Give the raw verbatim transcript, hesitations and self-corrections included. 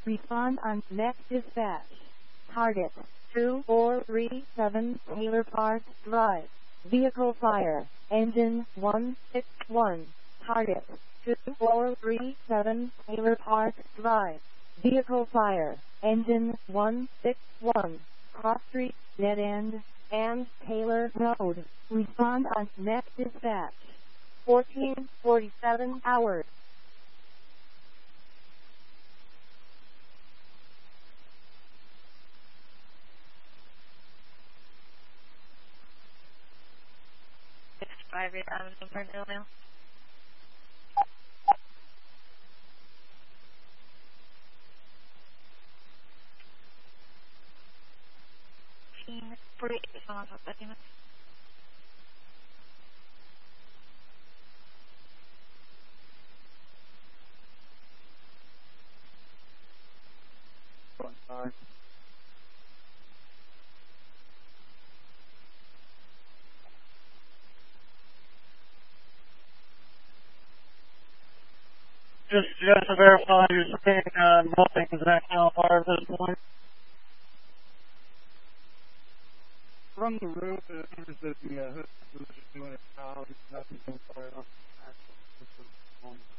Respond on next dispatch. Target two four three seven Taylor Park Drive. Vehicle fire. Engine one six one. Target two four three seven Taylor Park Drive. Vehicle fire. Engine one six one. Cross Street, Dead End, and Taylor Road. Respond on next dispatch. fourteen forty-seven hours. six five eight Avenue, Burn, Illinois. forty-eight, someone's up with you. Sorry. Just, just to verify, you're saying uh, nothing is actually on fire at this point? From the roof, it appears that the uh, hood was just doing its job. Nothing's on fire.